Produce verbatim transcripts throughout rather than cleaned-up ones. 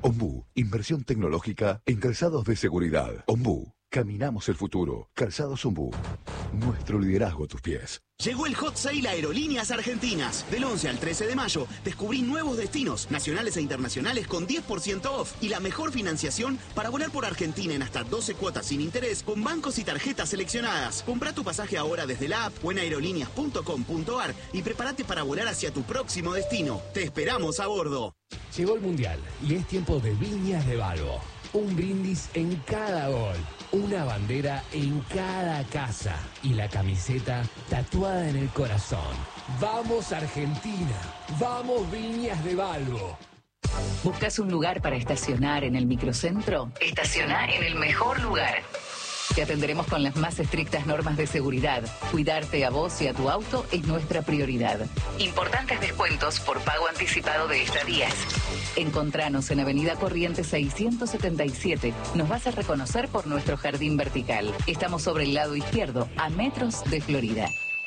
Ombú, inversión tecnológica en calzados de seguridad. Ombú, caminamos el futuro. Calzados Ombú, nuestro liderazgo a tus pies. Llegó el Hot Sale Aerolíneas Argentinas. Del once al trece de mayo, descubrí nuevos destinos, nacionales e internacionales con diez por ciento off y la mejor financiación para volar por Argentina en hasta doce cuotas sin interés con bancos y tarjetas seleccionadas. Comprá tu pasaje ahora desde la app o en aerolíneas punto com punto ar y prepárate para volar hacia tu próximo destino. Te esperamos a bordo. Llegó el Mundial y es tiempo de Viñas de Balbo. Un brindis en cada gol, una bandera en cada casa y la camiseta tatuada en el corazón. ¡Vamos Argentina! ¡Vamos Viñas de Balbo! ¿Buscas un lugar para estacionar en el microcentro? Estaciona en el mejor lugar. Te atenderemos con las más estrictas normas de seguridad. Cuidarte a vos y a tu auto es nuestra prioridad. Importantes descuentos por pago anticipado de estadías. Encontranos en Avenida Corrientes seiscientos setenta y siete. Nos vas a reconocer por nuestro jardín vertical. Estamos sobre el lado izquierdo, a metros de Florida.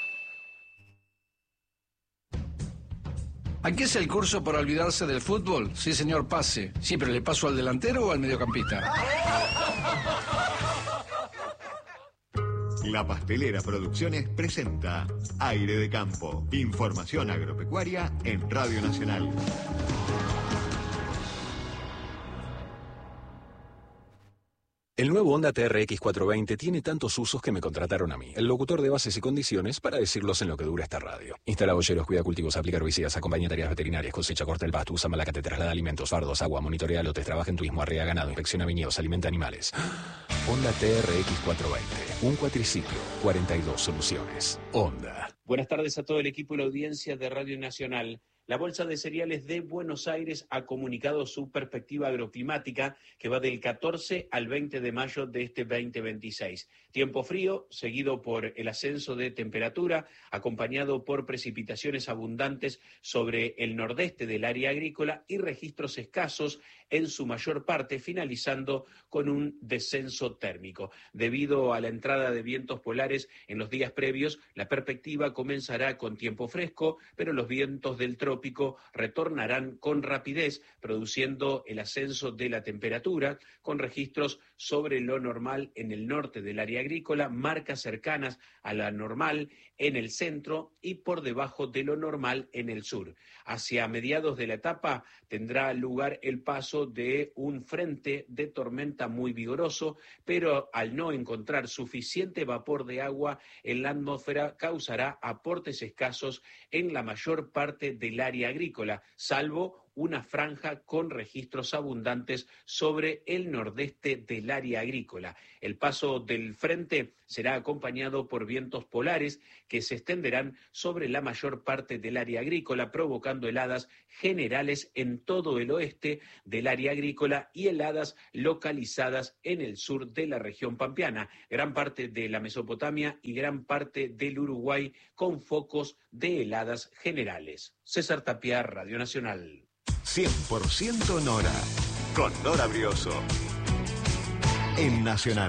¿Aquí es el curso para olvidarse del fútbol? Sí, señor, pase. ¿Siempre le paso al delantero o al mediocampista? La Pastelera Producciones presenta Aire de Campo. Información agropecuaria en Radio Nacional. El nuevo Honda T R X cuatrocientos veinte tiene tantos usos que me contrataron a mí, el locutor de bases y condiciones, para decirlos en lo que dura esta radio. Instala boyeros, cuida cultivos, aplica herbicidas, acompaña tareas veterinarias, cosecha, corta el pasto, usa malacate, traslada alimentos, fardos, agua, monitorea lotes, trabaja en turismo, arrea ganado, inspecciona viñedos, alimenta animales. Honda T R X cuatrocientos veinte, un cuatriciclo, cuarenta y dos soluciones. Honda. Buenas tardes a todo el equipo y la audiencia de Radio Nacional. La Bolsa de Cereales de Buenos Aires ha comunicado su perspectiva agroclimática que va del catorce al veinte de mayo de este veinte veintiséis. Tiempo frío, seguido por el ascenso de temperatura, acompañado por precipitaciones abundantes sobre el nordeste del área agrícola y registros escasos en su mayor parte, finalizando con un descenso térmico. Debido a la entrada de vientos polares en los días previos, la perspectiva comenzará con tiempo fresco, pero los vientos del trópico retornarán con rapidez, produciendo el ascenso de la temperatura, con registros sobre lo normal en el norte del área agrícola, marcas cercanas a la normal en el centro y por debajo de lo normal en el sur. Hacia mediados de la etapa tendrá lugar el paso de un frente de tormenta muy vigoroso, pero al no encontrar suficiente vapor de agua en la atmósfera causará aportes escasos en la mayor parte del área agrícola, salvo una franja con registros abundantes sobre el nordeste del área agrícola. El paso del frente será acompañado por vientos polares que se extenderán sobre la mayor parte del área agrícola, provocando heladas generales en todo el oeste del área agrícola y heladas localizadas en el sur de la región pampeana, gran parte de la Mesopotamia y gran parte del Uruguay, con focos de heladas generales. César Tapia, Radio Nacional. cien por ciento Nora, con Nora Brioso, en Nacional.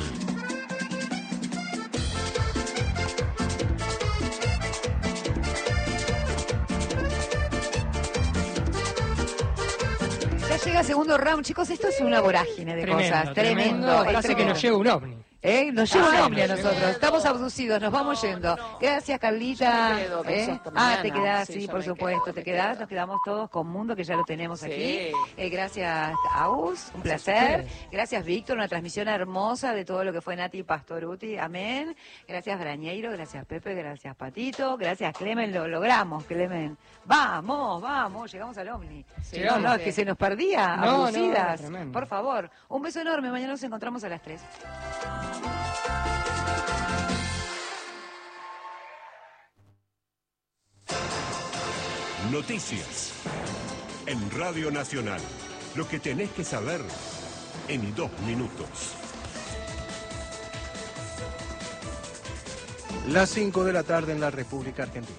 Ya llega segundo round, chicos, esto es una vorágine de Tremendo, cosas, tremendo. tremendo. Parece es que tremendo. nos llega un ovni. ¿Eh? Nos lleva un Ah, ovni a nos nosotros, lleva. estamos abducidos, nos vamos yendo. Gracias, Carlita. Yo me quedo, me ¿Eh? hizo hasta Ah, te mañana. quedás, Sí, sí, yo por me supuesto, quedo, te me quedás, quedo. nos quedamos todos con Mundo, que ya lo tenemos Sí. aquí. Eh, gracias, Agus, un placer. Gracias, Víctor, una transmisión hermosa de todo lo que fue Nati Pastoruti, amén. Gracias, Brañeiro, gracias, Pepe, gracias, Patito, gracias, Clemen, lo logramos, Clemen. Vamos, vamos, llegamos al ovni. Sí, no, no, sí. que se nos perdía, No, no, abducidas. tremendo. Por favor, un beso enorme, mañana nos encontramos a las tres. Noticias en Radio Nacional. Lo que tenés que saber en dos minutos. Las cinco de la tarde en la República Argentina.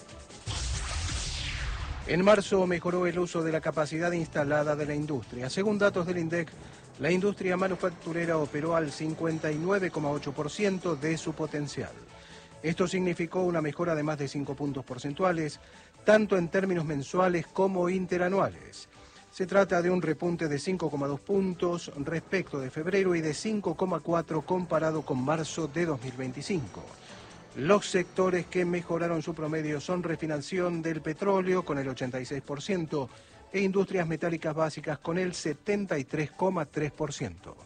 En marzo mejoró el uso de la capacidad instalada de la industria. Según datos del INDEC, la industria manufacturera operó al cincuenta y nueve coma ocho por ciento de su potencial. Esto significó una mejora de más de cinco puntos porcentuales, tanto en términos mensuales como interanuales. Se trata de un repunte de cinco coma dos puntos respecto de febrero y de cinco coma cuatro comparado con marzo de dos mil veinticinco. Los sectores que mejoraron su promedio son refinanciación del petróleo con el ochenta y seis por ciento e industrias metálicas básicas con el setenta y tres coma tres por ciento.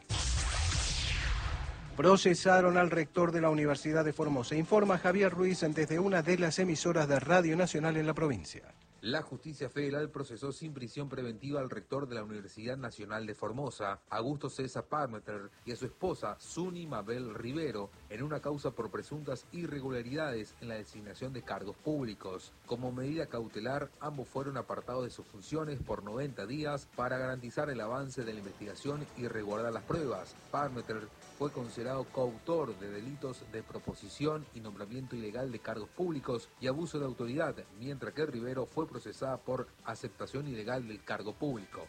Procesaron al rector de la Universidad de Formosa, informa Javier Ruiz desde una de las emisoras de Radio Nacional en la provincia. La justicia federal procesó sin prisión preventiva al rector de la Universidad Nacional de Formosa, Augusto César Parmeter, y a su esposa, Suni Mabel Rivero, en una causa por presuntas irregularidades en la designación de cargos públicos. Como medida cautelar, ambos fueron apartados de sus funciones por noventa días para garantizar el avance de la investigación y resguardar las pruebas. Parmeter fue considerado coautor de delitos de proposición y nombramiento ilegal de cargos públicos y abuso de autoridad, mientras que Rivero fue procesada por aceptación ilegal del cargo público.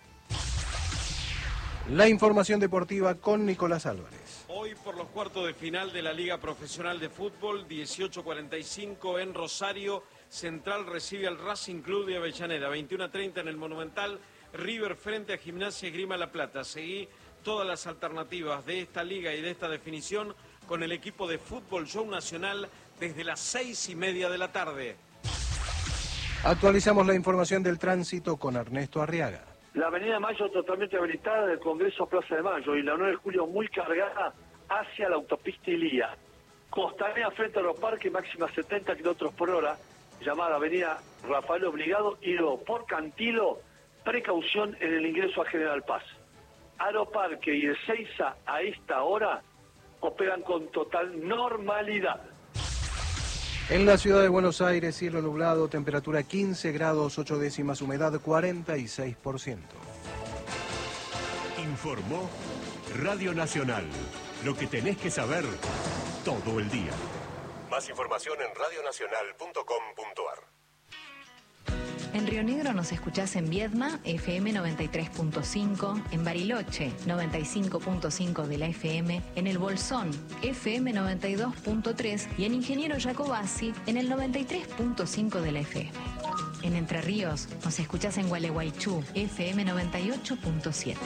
La información deportiva con Nicolás Álvarez. Hoy por los cuartos de final de la Liga Profesional de Fútbol, dieciocho cuarenta y cinco en Rosario, Central recibe al Racing Club de Avellaneda, veintiuno treinta en el Monumental, River frente a Gimnasia Esgrima La Plata. Seguí todas las alternativas de esta liga y de esta definición con el equipo de Fútbol Show Nacional desde las seis y media de la tarde. Actualizamos la información del tránsito con Ernesto Arriaga. La avenida Mayo totalmente habilitada del Congreso a Plaza de Mayo y la nueve de julio muy cargada hacia la autopista Ilía. Costanera frente a los parques, máxima setenta kilómetros por hora, llamada avenida Rafael Obligado, y luego por Cantilo, precaución en el ingreso a General Paz. Aeroparque y Ezeiza a esta hora operan con total normalidad. En la ciudad de Buenos Aires, cielo nublado, temperatura quince grados, ocho décimas, humedad cuarenta y seis por ciento. Informó Radio Nacional. Lo que tenés que saber todo el día. Más información en radio nacional punto com punto a r. En Río Negro nos escuchás en Viedma, F M noventa y tres punto cinco, en Bariloche, noventa y cinco punto cinco de la F M, en El Bolsón, F M noventa y dos punto tres y en Ingeniero Jacobasi, en el noventa y tres punto cinco de la F M. En Entre Ríos nos escuchás en Gualeguaychú, F M noventa y ocho punto siete.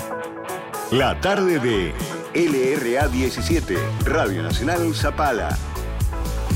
La tarde de L R A diecisiete, Radio Nacional Zapala.